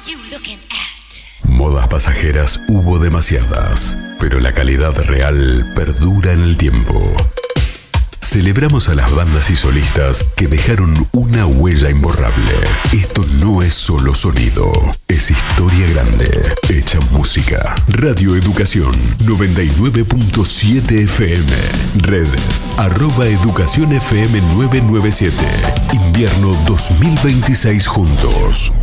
Modas pasajeras hubo demasiadas, pero la calidad real perdura en el tiempo. Celebramos a las bandas y solistas que dejaron una huella imborrable. Esto no es solo sonido, es historia grande, hecha música. Radio Educación 99.7 FM. Redes @educacionfm997. Invierno 2026 juntos.